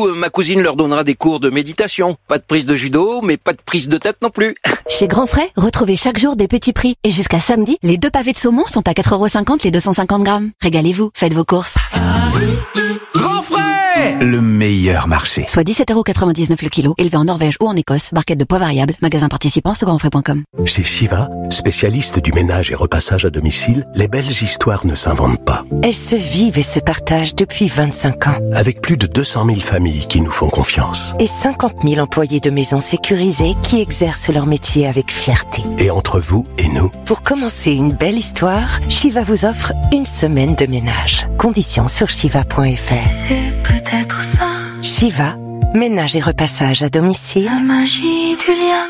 coup, ma cousine leur donnera des cours de méditation. Pas de prise de judo, mais pas de prise de tête non plus. Chez Grand Frais, retrouvez chaque jour des petits prix. Et jusqu'à samedi, les 2 pavés de saumon sont à 4,50€ les 250 grammes. Régalez-vous, faites vos courses. Grand Frais, le meilleur marché. Soit 17,99€ le kilo, élevé en Norvège ou en Écosse. Barquette de poids variable. Magasin participant sur grandfrais.com. Chez Shiva, spécialiste du ménage et repassage à domicile, les belles histoires ne s'inventent pas. Elles se vivent et se partagent depuis 25 ans. Avec plus de 200 000 familles qui nous font confiance. Et 50 000 employés de maisons sécurisées qui exercent leur métier avec fierté. Et entre vous et nous. Pour commencer une belle histoire, Shiva vous offre une semaine de ménage. Conditions sur shiva.fr. C'est peut-être ça. Shiva, ménage et repassage à domicile. La magie du lien.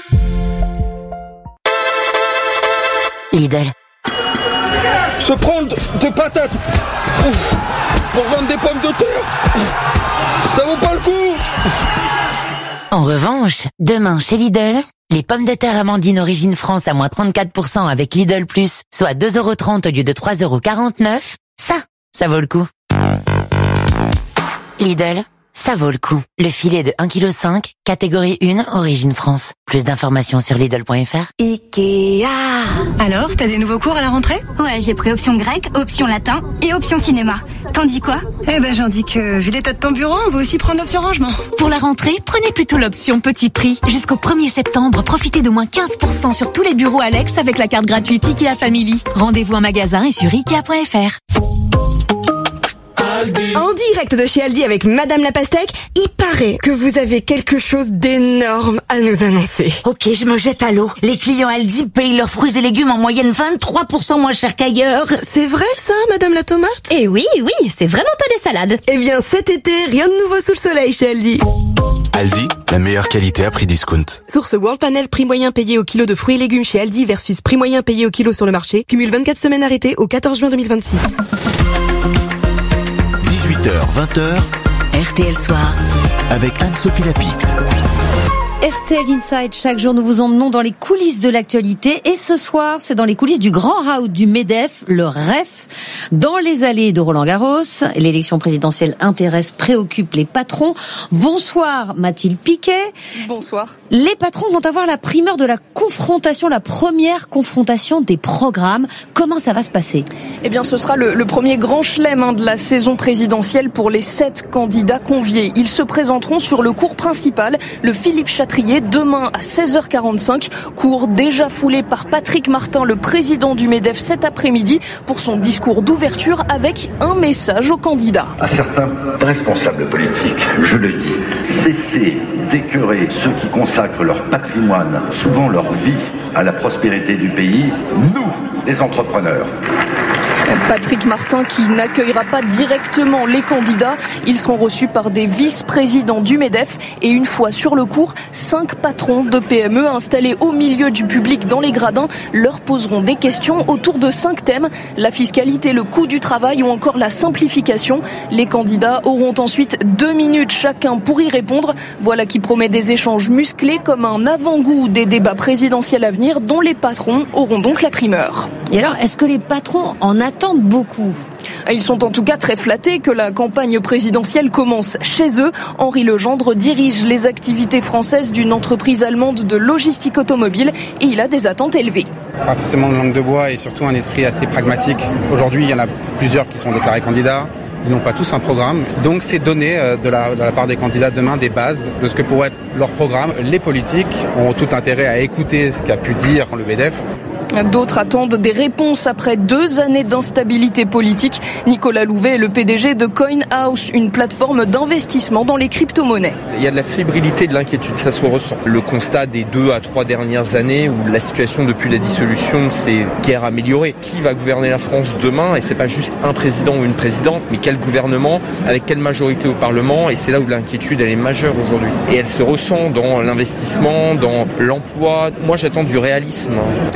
Lidl. Se prendre des patates pour vendre des pommes de terre, ça vaut pas le coup. En revanche, demain chez Lidl, les pommes de terre Amandine Origine France à moins 34% avec Lidl Plus, soit 2,30€ au lieu de 3,49€, ça vaut le coup. Lidl, ça vaut le coup. Le filet de 1,5 kg, catégorie 1, Origine France. Plus d'informations sur Lidl.fr. Ikea. Alors, t'as des nouveaux cours à la rentrée? Ouais, j'ai pris option grec, option latin et option cinéma. T'en dis quoi? Eh ben, j'en dis que, vu l'état de ton bureau, on va aussi prendre l'option rangement. Pour la rentrée, prenez plutôt l'option petit prix. Jusqu'au 1er septembre, profitez de moins 15% sur tous les bureaux Alex avec la carte gratuite Ikea Family. Rendez-vous en magasin et sur Ikea.fr. En direct de chez Aldi avec Madame la Pastèque, il paraît que vous avez quelque chose d'énorme à nous annoncer. Ok, je me jette à l'eau. Les clients Aldi payent leurs fruits et légumes en moyenne 23% moins cher qu'ailleurs. C'est vrai ça, Madame la Tomate? Eh oui, c'est vraiment pas des salades. Eh bien, cet été, rien de nouveau sous le soleil chez Aldi. Aldi, la meilleure qualité à prix discount. Source World Panel, prix moyen payé au kilo de fruits et légumes chez Aldi versus prix moyen payé au kilo sur le marché. Cumule 24 semaines arrêtées au 14 juin 2026. 18h, 20h, RTL Soir. avec Anne-Sophie Lapix. RTL Inside, chaque jour nous vous emmenons dans les coulisses de l'actualité et ce soir c'est dans les coulisses du grand rout du MEDEF, le REF, dans les allées de Roland-Garros. L'élection présidentielle intéresse, préoccupe les patrons. Bonsoir Mathilde Piquet. Bonsoir. Les patrons vont avoir la primeur de la confrontation, la première confrontation des programmes. Comment ça va se passer? Eh bien ce sera le premier grand chelem de la saison présidentielle pour les 7 candidats conviés. Ils se présenteront sur le cours principal, le Philippe Chatrier, demain à 16h45, cours déjà foulé par Patrick Martin, le président du MEDEF, cet après-midi, pour son discours d'ouverture avec un message aux candidats. À certains responsables politiques, je le dis, cessez d'écœurer ceux qui consacrent leur patrimoine, souvent leur vie, à la prospérité du pays, nous, les entrepreneurs. Patrick Martin qui n'accueillera pas directement les candidats. Ils seront reçus par des vice-présidents du MEDEF et une fois sur le cours, 5 patrons de PME installés au milieu du public dans les gradins leur poseront des questions autour de 5 thèmes, la fiscalité, le coût du travail ou encore la simplification. Les candidats auront ensuite 2 minutes chacun pour y répondre. Voilà qui promet des échanges musclés comme un avant-goût des débats présidentiels à venir dont les patrons auront donc la primeur. Et alors, est-ce que les patrons en attendent beaucoup? Ils sont en tout cas très flattés que la campagne présidentielle commence chez eux. Henri Legendre dirige les activités françaises d'une entreprise allemande de logistique automobile et il a des attentes élevées. Pas forcément de langue de bois et surtout un esprit assez pragmatique. Aujourd'hui, il y en a plusieurs qui sont déclarés candidats. Ils n'ont pas tous un programme. Donc c'est donner de la part des candidats demain des bases de ce que pourrait être leur programme. Les politiques ont tout intérêt à écouter ce qu'a pu dire le MEDEF. D'autres attendent des réponses après 2 années d'instabilité politique. Nicolas Louvet est le PDG de CoinHouse, une plateforme d'investissement dans les crypto-monnaies. Il y a de la fébrilité, de l'inquiétude, ça se ressent. Le constat des 2 à 3 dernières années où la situation depuis la dissolution s'est guère améliorée. Qui va gouverner la France demain? Et c'est pas juste un président ou une présidente, mais quel gouvernement, avec quelle majorité au Parlement? Et c'est là où l'inquiétude elle est majeure aujourd'hui. Et elle se ressent dans l'investissement, dans l'emploi. Moi j'attends du réalisme. Mais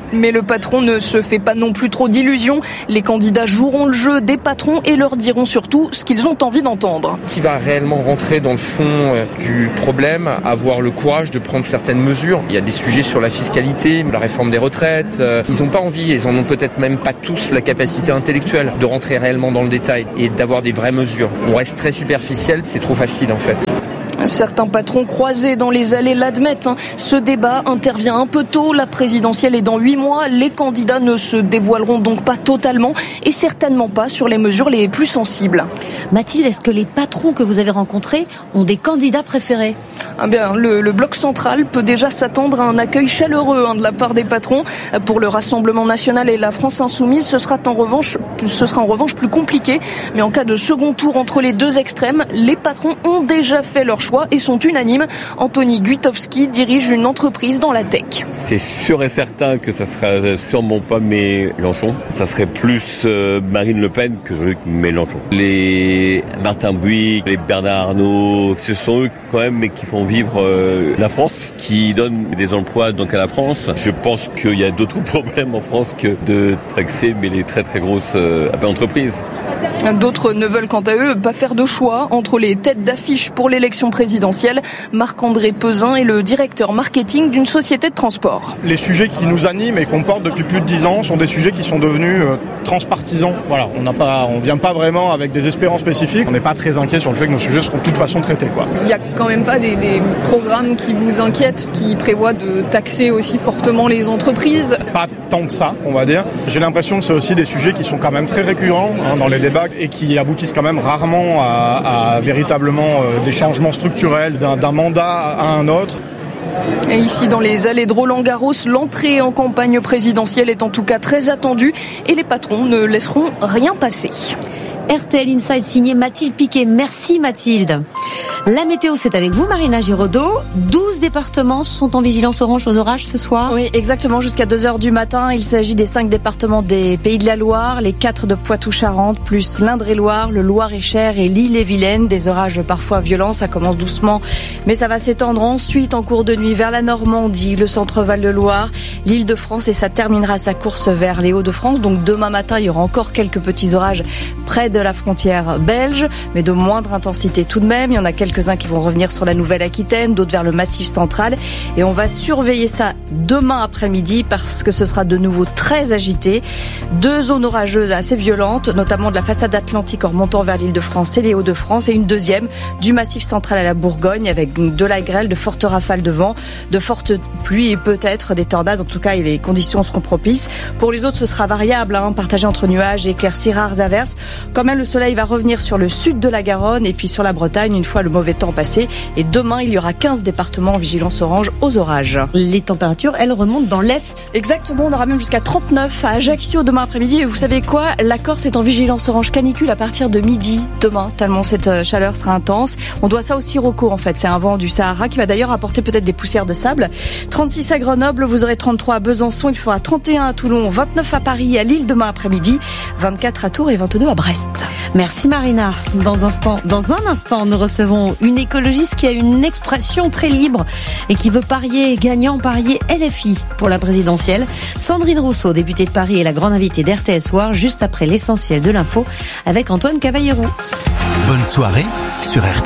Mais le patron ne se fait pas non plus trop d'illusions. Les candidats joueront le jeu des patrons et leur diront surtout ce qu'ils ont envie d'entendre. Qui va réellement rentrer dans le fond du problème, avoir le courage de prendre certaines mesures. Il y a des sujets sur la fiscalité, la réforme des retraites. Ils n'ont pas envie, ils en ont peut-être même pas tous la capacité intellectuelle de rentrer réellement dans le détail et d'avoir des vraies mesures. On reste très superficiel, c'est trop facile en fait. Certains patrons croisés dans les allées l'admettent. Ce débat intervient un peu tôt. La présidentielle est dans 8 mois. Les candidats ne se dévoileront donc pas totalement et certainement pas sur les mesures les plus sensibles. Mathilde, est-ce que les patrons que vous avez rencontrés ont des candidats préférés ? Le bloc central peut déjà s'attendre à un accueil chaleureux de la part des patrons. Pour le Rassemblement national et la France insoumise, ce sera en revanche plus compliqué. Mais en cas de second tour entre les deux extrêmes, les patrons ont déjà fait leur choix et sont unanimes. Anthony Guitowski dirige une entreprise dans la tech. C'est sûr et certain que ça sera sûrement pas Mélenchon. Ça serait plus Marine Le Pen que Jean-Luc Mélenchon. Les Martin Bouygues, les Bernard Arnault, ce sont eux quand même qui font vivre la France, qui donnent des emplois donc à la France. Je pense qu'il y a d'autres problèmes en France que de taxer les très très grosses entreprises. D'autres ne veulent quant à eux pas faire de choix entre les têtes d'affiche pour l'élection présidentielle. Marc-André Pesin est le directeur marketing d'une société de transport. Les sujets qui nous animent et qu'on porte depuis plus de 10 ans sont des sujets qui sont devenus transpartisans. Voilà, on vient pas vraiment avec des espérances spécifiques. On n'est pas très inquiet sur le fait que nos sujets seront de toute façon traités, quoi. Il y a quand même pas des programmes qui vous inquiètent, qui prévoient de taxer aussi fortement les entreprises? Pas tant que ça, on va dire. J'ai l'impression que c'est aussi des sujets qui sont quand même très récurrents dans les débats et qui aboutissent quand même rarement à véritablement des changements structurels d'un mandat à un autre. Et ici, dans les allées de Roland-Garros, l'entrée en campagne présidentielle est en tout cas très attendue et les patrons ne laisseront rien passer. RTL Inside signé Mathilde Piquet. Merci Mathilde. La météo, c'est avec vous Marina Giraudot. 12 départements sont en vigilance orange aux orages ce soir. Oui, exactement, jusqu'à 2h du matin. Il s'agit des 5 départements des Pays de la Loire, les 4 de Poitou-Charentes, plus l'Indre-et-Loire, le Loir-et-Cher et l'Ille-et-Vilaine. Des orages parfois violents, ça commence doucement, mais ça va s'étendre ensuite en cours de nuit vers la Normandie, le centre-Val de Loire, l'Île-de-France et ça terminera sa course vers les Hauts-de-France. Donc demain matin, il y aura encore quelques petits orages près de la frontière belge, mais de moindre intensité tout de même. Il y en a quelques-uns qui vont revenir sur la Nouvelle-Aquitaine, d'autres vers le Massif central. Et on va surveiller ça demain après-midi parce que ce sera de nouveau très agité. 2 zones orageuses assez violentes, notamment de la façade atlantique en remontant vers l'Île-de-France et les Hauts-de-France. Et une deuxième du Massif central à la Bourgogne avec de la grêle, de fortes rafales de vent, de fortes pluies et peut-être des tornades. En tout cas, les conditions seront propices. Pour les autres, ce sera variable, partagé entre nuages et éclaircies, rares averses. Quand même, le soleil va revenir sur le sud de la Garonne et puis sur la Bretagne une fois le mauvais temps passé. Et demain, il y aura 15 départements en vigilance orange aux orages. Les températures, elles remontent dans l'Est. Exactement, on aura même jusqu'à 39 à Ajaccio demain après-midi. Et vous savez quoi ? La Corse est en vigilance orange canicule à partir de midi demain, tellement cette chaleur sera intense. On doit ça au sirocco en fait. C'est un vent du Sahara qui va d'ailleurs apporter peut-être des poussières de sable. 36 à Grenoble, vous aurez 33 à Besançon, il fera 31 à Toulon, 29 à Paris et à Lille demain après-midi, 24 à Tours et 22 à Brest. Merci Marina. Dans un instant, nous recevons une écologiste qui a une expression très libre et qui veut parier gagnant, parier LFI pour la présidentielle. Sandrine Rousseau, députée de Paris, est la grande invitée d'RTL Soir, juste après l'essentiel de l'info avec Antoine Cavallero. Bonne soirée sur RTL.